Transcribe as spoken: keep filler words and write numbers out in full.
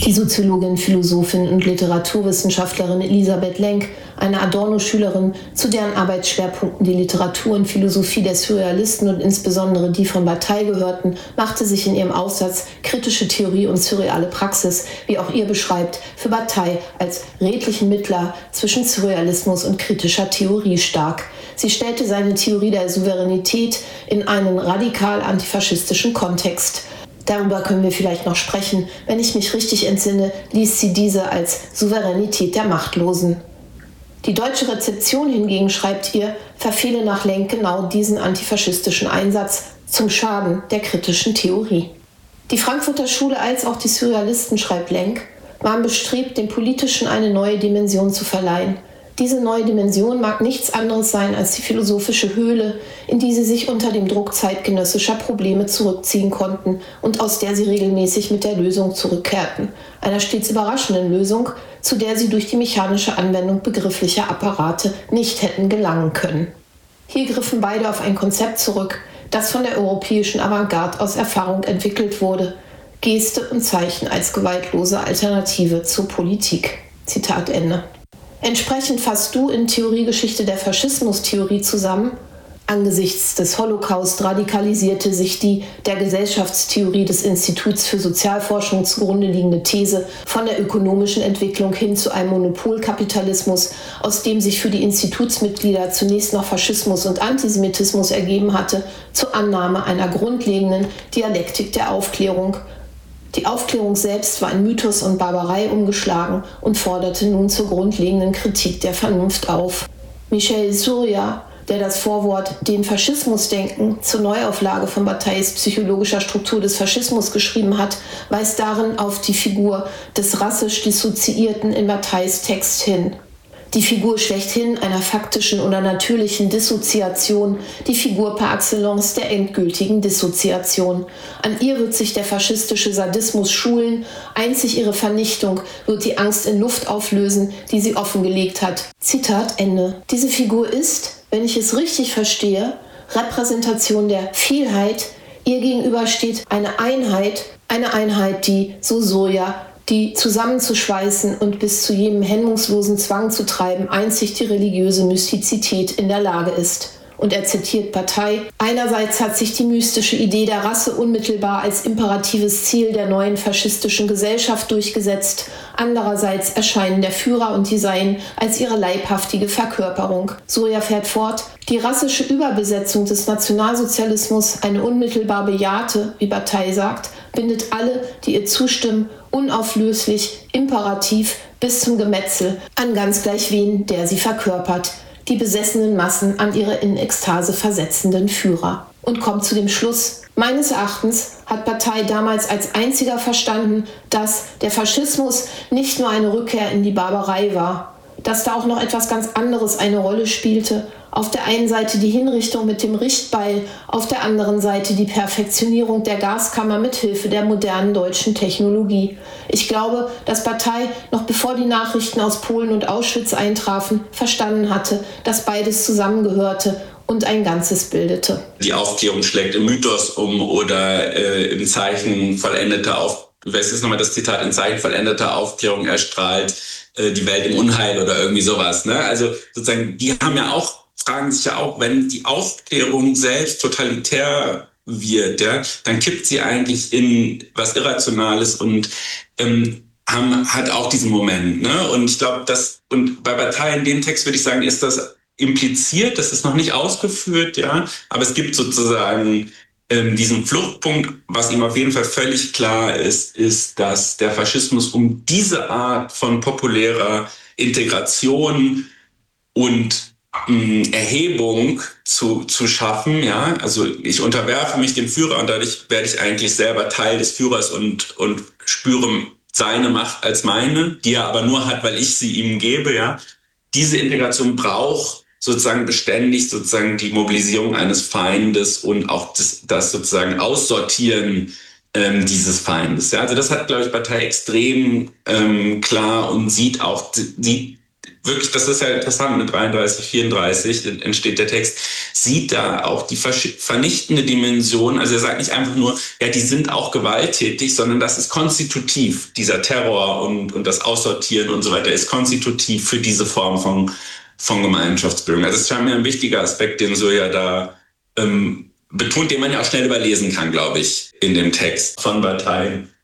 Die Soziologin, Philosophin und Literaturwissenschaftlerin Elisabeth Lenk, eine Adorno-Schülerin, zu deren Arbeitsschwerpunkten die Literatur und Philosophie der Surrealisten und insbesondere die von Bataille gehörten, machte sich in ihrem Aufsatz Kritische Theorie und surreale Praxis, wie auch ihr beschreibt, für Bataille als redlichen Mittler zwischen Surrealismus und kritischer Theorie stark. Sie stellte seine Theorie der Souveränität in einen radikal antifaschistischen Kontext. Darüber können wir vielleicht noch sprechen. Wenn ich mich richtig entsinne, liest sie diese als Souveränität der Machtlosen. Die deutsche Rezeption hingegen, schreibt ihr, verfehle nach Lenk genau diesen antifaschistischen Einsatz zum Schaden der kritischen Theorie. Die Frankfurter Schule als auch die Surrealisten, schreibt Lenk, waren bestrebt, dem Politischen eine neue Dimension zu verleihen. Diese neue Dimension mag nichts anderes sein als die philosophische Höhle, in die sie sich unter dem Druck zeitgenössischer Probleme zurückziehen konnten und aus der sie regelmäßig mit der Lösung zurückkehrten. Einer stets überraschenden Lösung, zu der sie durch die mechanische Anwendung begrifflicher Apparate nicht hätten gelangen können. Hier griffen beide auf ein Konzept zurück, das von der europäischen Avantgarde aus Erfahrung entwickelt wurde. Geste und Zeichen als gewaltlose Alternative zur Politik. Zitat Ende. Entsprechend fasst du in Theoriegeschichte der Faschismustheorie zusammen: Angesichts des Holocaust radikalisierte sich die der Gesellschaftstheorie des Instituts für Sozialforschung zugrunde liegende These von der ökonomischen Entwicklung hin zu einem Monopolkapitalismus, aus dem sich für die Institutsmitglieder zunächst noch Faschismus und Antisemitismus ergeben hatte, zur Annahme einer grundlegenden Dialektik der Aufklärung. Die Aufklärung selbst war in Mythos und Barbarei umgeschlagen und forderte nun zur grundlegenden Kritik der Vernunft auf. Michel Surya, der das Vorwort »Den Faschismus denken« zur Neuauflage von Batailles psychologischer Struktur des Faschismus geschrieben hat, weist darin auf die Figur des rassisch Dissoziierten in Batailles Text hin. Die Figur schlechthin einer faktischen oder natürlichen Dissoziation, die Figur par excellence der endgültigen Dissoziation. An ihr wird sich der faschistische Sadismus schulen, einzig ihre Vernichtung wird die Angst in Luft auflösen, die sie offengelegt hat. Zitat Ende. Diese Figur ist, wenn ich es richtig verstehe, Repräsentation der Vielheit. Ihr gegenüber steht eine Einheit, eine Einheit, die, so Surya, die zusammenzuschweißen und bis zu jenem hemmungslosen Zwang zu treiben, einzig die religiöse Mystizität in der Lage ist. Und er zitiert Bataille: Einerseits hat sich die mystische Idee der Rasse unmittelbar als imperatives Ziel der neuen faschistischen Gesellschaft durchgesetzt. Andererseits erscheinen der Führer und die Seinen als ihre leibhaftige Verkörperung. Surya fährt fort: Die rassische Überbesetzung des Nationalsozialismus, eine unmittelbar bejahte, wie Bataille sagt, bindet alle, die ihr zustimmen, unauflöslich, imperativ bis zum Gemetzel an ganz gleich wen, der sie verkörpert. Die besessenen Massen an ihre in Ekstase versetzenden Führer. Und kommt zu dem Schluss: Meines Erachtens hat Bataille damals als einziger verstanden, dass der Faschismus nicht nur eine Rückkehr in die Barbarei war, dass da auch noch etwas ganz anderes eine Rolle spielte. Auf der einen Seite die Hinrichtung mit dem Richtbeil, auf der anderen Seite die Perfektionierung der Gaskammer mit Hilfe der modernen deutschen Technologie. Ich glaube, dass Bataille, noch bevor die Nachrichten aus Polen und Auschwitz eintrafen, verstanden hatte, dass beides zusammengehörte und ein Ganzes bildete. Die Aufklärung schlägt im Mythos um oder äh, im Zeichen vollendeter Aufklärung. Was ist nochmal das Zitat? In Zeichen vollendeter Aufklärung erstrahlt äh, die Welt im Unheil oder irgendwie sowas. Ne? Also sozusagen, die haben ja auch, fragen sich ja auch, wenn die Aufklärung selbst totalitär wird, ja, dann kippt sie eigentlich in was Irrationales und ähm, haben, hat auch diesen Moment. Ne? Und ich glaube, dass, und bei Bataille in dem Text würde ich sagen, ist das impliziert, das ist noch nicht ausgeführt, ja, aber es gibt sozusagen ähm, diesen Fluchtpunkt. Was ihm auf jeden Fall völlig klar ist, ist, dass der Faschismus um diese Art von populärer Integration und ähm, Erhebung zu, zu schaffen, ja, also ich unterwerfe mich dem Führer und dadurch werde ich eigentlich selber Teil des Führers und, und spüre seine Macht als meine, die er aber nur hat, weil ich sie ihm gebe, ja. Diese Integration braucht sozusagen beständig sozusagen die Mobilisierung eines Feindes und auch das, das sozusagen Aussortieren ähm, dieses Feindes. Ja? Also das hat, glaube ich, Bataille extrem ähm, klar und sieht auch, sieht wirklich, das ist ja interessant, mit dreiunddreißig, vierunddreißig entsteht der Text, sieht da auch die vernichtende Dimension. Also er sagt nicht einfach nur, ja, die sind auch gewalttätig, sondern das ist konstitutiv. Dieser Terror und, und das Aussortieren und so weiter ist konstitutiv für diese Form von, von Gemeinschaftsbildung. Also es scheint mir ein wichtiger Aspekt, den Surya da ähm, betont, den man ja auch schnell überlesen kann, glaube ich, in dem Text von Bataille.